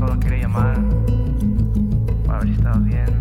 solo quería llamar para ver si estabas bien.